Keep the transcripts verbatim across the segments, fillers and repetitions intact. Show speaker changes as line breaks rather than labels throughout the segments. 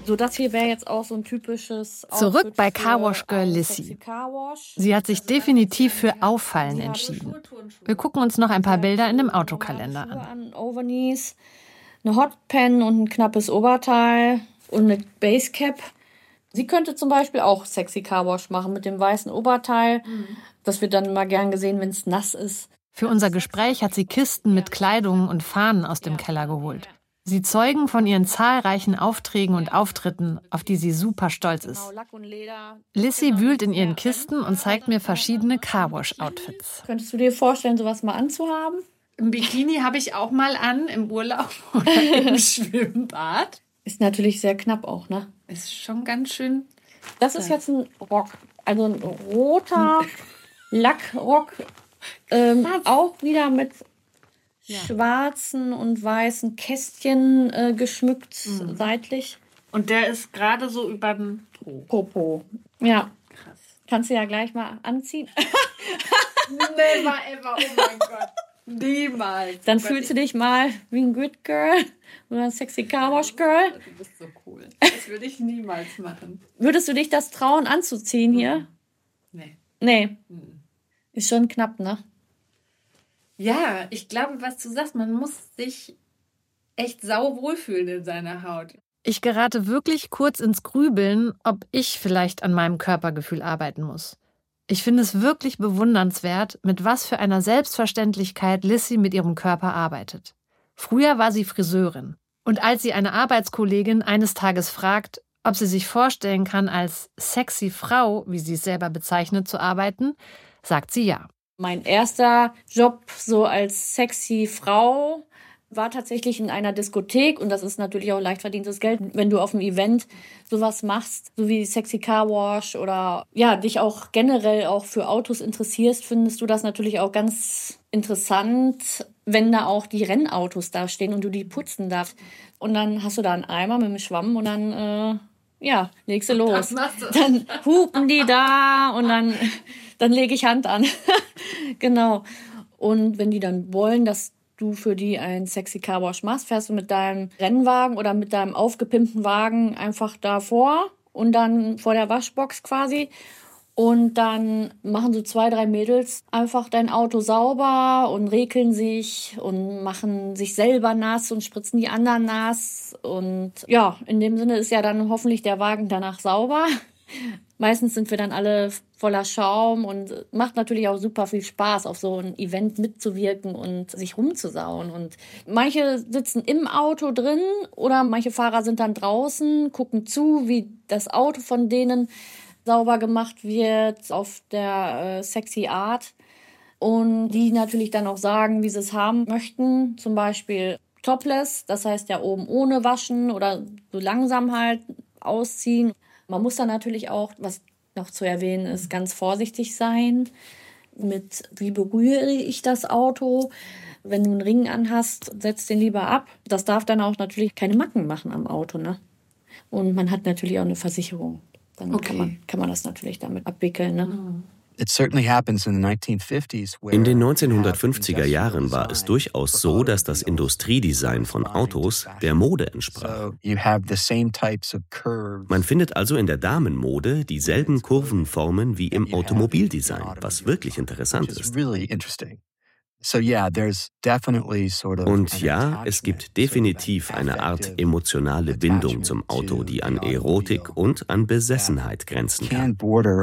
So, das hier wäre jetzt auch so ein typisches
Zurück
Outfit
bei
für
Carwash Girl
einen
Lissy.
sexy Carwash.
Sie hat sich definitiv für Auffallen entschieden. Wir gucken uns noch ein paar Bilder in dem Autokalender
Schuhe
an.
an, Overknees, eine Hotpan und ein knappes Oberteil und eine Basecap. Sie könnte zum Beispiel auch sexy Carwash machen mit dem weißen Oberteil. Mhm. Das wird dann immer gern gesehen, wenn es nass ist.
Für unser Gespräch hat sie Kisten mit Kleidung und Fahnen aus dem Keller geholt. Sie zeugen von ihren zahlreichen Aufträgen und Auftritten, auf die sie super stolz ist. Lissy wühlt in ihren Kisten und zeigt mir verschiedene Carwash-Outfits.
Könntest du dir vorstellen, sowas mal anzuhaben?
Ein Bikini habe ich auch mal an, im Urlaub oder im Schwimmbad.
Ist natürlich sehr knapp auch, ne?
Ist schon ganz schön.
Das ist jetzt ein Rock, also ein roter Lackrock, ähm, auch wieder mit ja. schwarzen und weißen Kästchen äh, geschmückt, mhm. seitlich.
Und der ist gerade so über den
Popo. Ja. Krass. Kannst du ja gleich mal anziehen.
Never ever, oh mein Gott. Niemals.
Dann fühlst du dich mal wie ein Good Girl oder ein sexy Carwash Girl.
Du bist so cool. Das würde ich niemals machen.
Würdest du dich das trauen anzuziehen hier?
Nee.
Nee. Mhm. Ist schon knapp, ne?
Ja, ich glaube, was du sagst, man muss sich echt sau wohlfühlen in seiner Haut. Ich gerate wirklich kurz ins Grübeln, ob ich vielleicht an meinem Körpergefühl arbeiten muss. Ich finde es wirklich bewundernswert, mit was für einer Selbstverständlichkeit Lissy mit ihrem Körper arbeitet. Früher war sie Friseurin. Und als sie eine Arbeitskollegin eines Tages fragt, ob sie sich vorstellen kann, als sexy Frau, wie sie es selber bezeichnet, zu arbeiten, sagt sie ja.
Mein erster Job so als sexy Frau war tatsächlich in einer Diskothek und das ist natürlich auch leicht verdientes Geld, wenn du auf einem Event sowas machst, so wie Sexy Carwash oder ja, dich auch generell auch für Autos interessierst, findest du das natürlich auch ganz interessant, wenn da auch die Rennautos da stehen und du die putzen darfst. Und dann hast du da einen Eimer mit einem Schwamm und dann äh, ja, legst du los. Dann hupen die da und dann, dann lege ich Hand an. Genau. Und wenn die dann wollen, dass du für die ein sexy Carwash machst, fährst du mit deinem Rennwagen oder mit deinem aufgepimpten Wagen einfach davor und dann vor der Waschbox quasi. Und dann machen so zwei, drei Mädels einfach dein Auto sauber und rekeln sich und machen sich selber nass und spritzen die anderen nass. Und ja, in dem Sinne ist ja dann hoffentlich der Wagen danach sauber. Meistens sind wir dann alle voller Schaum und macht natürlich auch super viel Spaß, auf so ein Event mitzuwirken und sich rumzusauen. Und manche sitzen im Auto drin oder manche Fahrer sind dann draußen, gucken zu, wie das Auto von denen sauber gemacht wird auf der äh, sexy Art. Und die natürlich dann auch sagen, wie sie es haben möchten. Zum Beispiel topless, das heißt ja oben ohne waschen oder so langsam halt ausziehen. Man muss dann natürlich auch, was noch zu erwähnen ist, ganz vorsichtig sein mit, wie berühre ich das Auto. Wenn du einen Ring anhast, setz den lieber ab. Das darf dann auch natürlich keine Macken machen am Auto, ne? Und man hat natürlich auch eine Versicherung. Dann okay. kann, man, kann man das natürlich damit abwickeln, ne?
In den neunzehnhundertfünfziger Jahren war es durchaus so, dass das Industriedesign von Autos der Mode entsprach. Man findet also in der Damenmode dieselben Kurvenformen wie im Automobildesign, was wirklich interessant ist. Und ja, es gibt definitiv eine Art emotionale Bindung zum Auto, die an Erotik und an Besessenheit grenzen kann.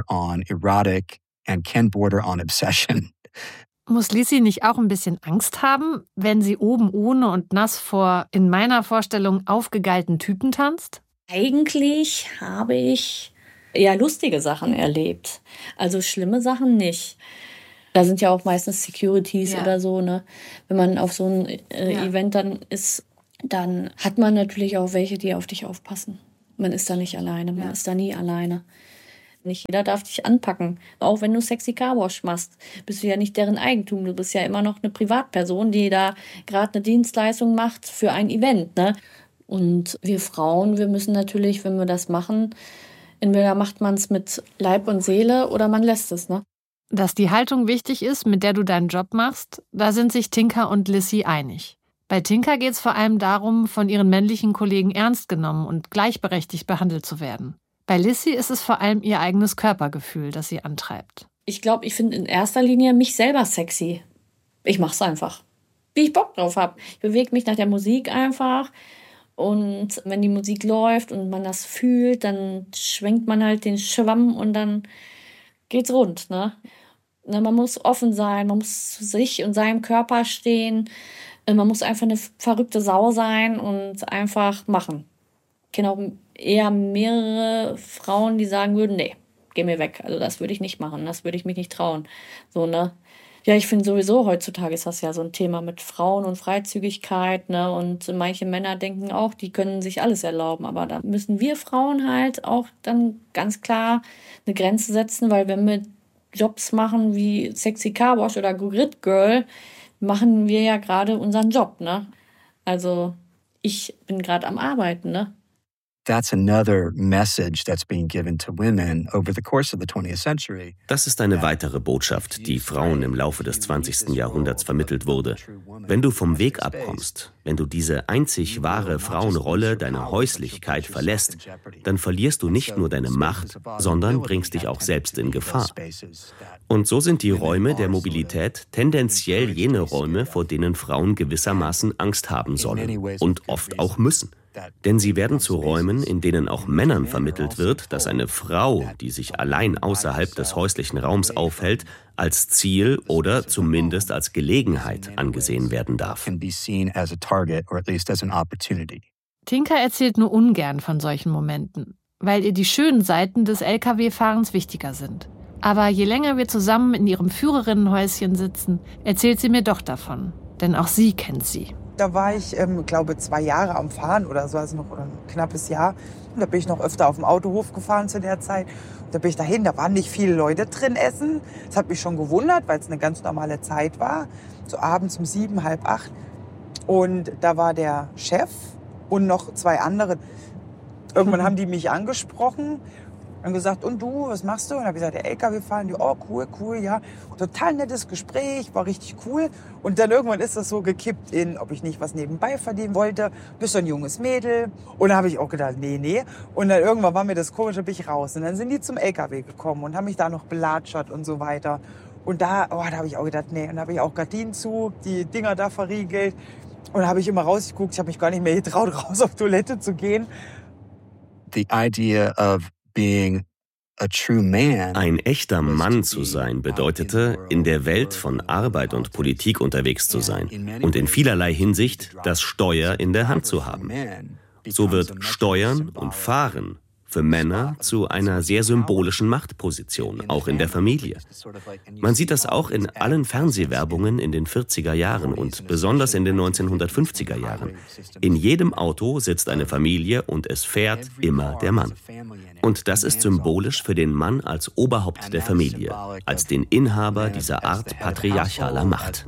And can border on obsession.
Muss Lissy nicht auch ein bisschen Angst haben, wenn sie oben ohne und nass vor, in meiner Vorstellung, aufgegeilten Typen tanzt?
Eigentlich habe ich eher lustige Sachen erlebt. Also schlimme Sachen nicht. Da sind ja auch meistens Securities ja. oder so, ne? Wenn man auf so ein äh, ja. Event dann ist, dann hat man natürlich auch welche, die auf dich aufpassen. Man ist da nicht alleine, man ja. ist da nie alleine. Nicht jeder darf dich anpacken. Auch wenn du Sexy Carwash machst, bist du ja nicht deren Eigentum. Du bist ja immer noch eine Privatperson, die da gerade eine Dienstleistung macht für ein Event, ne? Und wir Frauen, wir müssen natürlich, wenn wir das machen, entweder macht man es mit Leib und Seele oder man lässt es, ne?
Dass die Haltung wichtig ist, mit der du deinen Job machst, da sind sich Tinka und Lissy einig. Bei Tinka geht es vor allem darum, von ihren männlichen Kollegen ernst genommen und gleichberechtigt behandelt zu werden. Bei Lissy ist es vor allem ihr eigenes Körpergefühl, das sie antreibt.
Ich glaube, ich finde in erster Linie mich selber sexy. Ich mach's einfach, wie ich Bock drauf habe. Ich bewege mich nach der Musik einfach. Und wenn die Musik läuft und man das fühlt, dann schwenkt man halt den Schwamm und dann geht's rund, ne? Man muss offen sein, man muss zu sich und seinem Körper stehen. Man muss einfach eine verrückte Sau sein und einfach machen. Ich kenne auch eher mehrere Frauen, die sagen würden, nee, geh mir weg. Also das würde ich nicht machen, das würde ich mich nicht trauen. So, ne? Ja, ich finde sowieso, heutzutage ist das ja so ein Thema mit Frauen und Freizügigkeit, ne? Und manche Männer denken auch, die können sich alles erlauben. Aber da müssen wir Frauen halt auch dann ganz klar eine Grenze setzen, weil wenn wir Jobs machen wie Sexy Car Wash oder Grid Girl, machen wir ja gerade unseren Job, ne? Also ich bin gerade am Arbeiten, ne?
That's another message that's being given to women over the course of the twentieth century.
Das ist eine weitere Botschaft, die Frauen im Laufe des zwanzigsten Jahrhunderts vermittelt wurde. Wenn du vom Weg abkommst, wenn du diese einzig wahre Frauenrolle, deine Häuslichkeit verlässt, dann verlierst du nicht nur deine Macht, sondern bringst dich auch selbst in Gefahr. Und so sind die Räume der Mobilität tendenziell jene Räume, vor denen Frauen gewissermaßen Angst haben sollen und oft auch müssen. Denn sie werden zu Räumen, in denen auch Männern vermittelt wird, dass eine Frau, die sich allein außerhalb des häuslichen Raums aufhält, als Ziel oder zumindest als Gelegenheit angesehen werden darf.
Tinka erzählt nur ungern von solchen Momenten, weil ihr die schönen Seiten des L K W-Fahrens wichtiger sind. Aber je länger wir zusammen in ihrem Führerinnenhäuschen sitzen, erzählt sie mir doch davon. Denn auch sie kennt sie.
Da war ich, ähm, glaube zwei Jahre am Fahren oder so, also noch oder ein knappes Jahr. Und da bin ich noch öfter auf dem Autohof gefahren zu der Zeit. Und da bin ich dahin, da waren nicht viele Leute drin essen. Das hat mich schon gewundert, weil es eine ganz normale Zeit war. So abends um sieben, halb acht. Und da war der Chef und noch zwei andere. Irgendwann haben die mich angesprochen und gesagt, und du, was machst du? Und habe ich gesagt, der L K W fahren. Die, oh, cool, cool, ja. Total nettes Gespräch, war richtig cool. Und dann irgendwann ist das so gekippt in, ob ich nicht was nebenbei verdienen wollte. Bist du ein junges Mädel? Und da habe ich auch gedacht, nee, nee. Und dann irgendwann war mir das komisch, da bin ich raus. Und dann sind die zum L K W gekommen und haben mich da noch belatschert und so weiter. Und da, oh, da habe ich auch gedacht, nee. Und da habe ich auch Gardinen zu, die Dinger da verriegelt. Und da habe ich immer rausgeguckt. Ich habe mich gar nicht mehr getraut, raus auf Toilette zu gehen.
The idea of being a true man.
Ein echter Mann zu sein bedeutete, in der Welt von Arbeit und Politik unterwegs zu sein und in vielerlei Hinsicht das Steuer in der Hand zu haben. So wird Steuern und Fahren für Männer zu einer sehr symbolischen Machtposition, auch in der Familie. Man sieht das auch in allen Fernsehwerbungen in den vierziger Jahren und besonders in den neunzehnhundertfünfziger Jahren. In jedem Auto sitzt eine Familie und es fährt immer der Mann. Und das ist symbolisch für den Mann als Oberhaupt der Familie, als den Inhaber dieser Art patriarchaler Macht.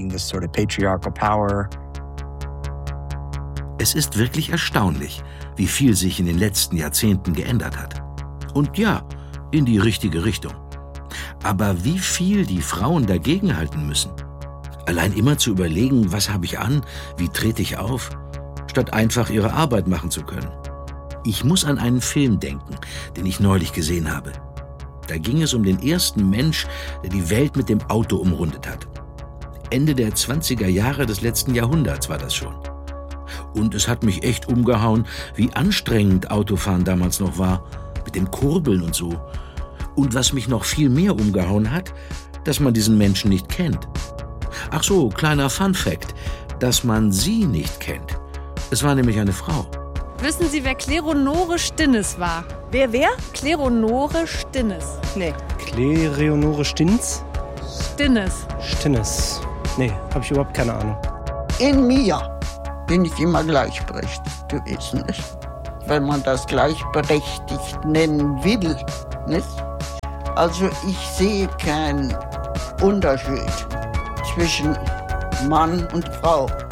Es ist wirklich erstaunlich, wie viel sich in den letzten Jahrzehnten geändert hat. Und ja, in die richtige Richtung. Aber wie viel die Frauen dagegenhalten müssen. Allein immer zu überlegen, was habe ich an, wie trete ich auf, statt einfach ihre Arbeit machen zu können. Ich muss an einen Film denken, den ich neulich gesehen habe. Da ging es um den ersten Mensch, der die Welt mit dem Auto umrundet hat. Ende der zwanziger Jahre des letzten Jahrhunderts war das schon. Und es hat mich echt umgehauen, wie anstrengend Autofahren damals noch war, mit dem Kurbeln und so. Und was mich noch viel mehr umgehauen hat, dass man diesen Menschen nicht kennt. Ach so, kleiner Fun-Fact, dass man sie nicht kennt. Es war nämlich eine Frau.
Wissen Sie, wer Kleonore Stinnes war?
Wer, wer?
Kleonore Stinnes.
Nee.
Kleonore Stinnes?
Stinnes.
Stinnes. Nee, habe ich überhaupt keine Ahnung.
In mir bin ich immer gleichberechtigt gewesen, nicht? Wenn man das gleichberechtigt nennen will, nicht? Also ich sehe keinen Unterschied zwischen Mann und Frau.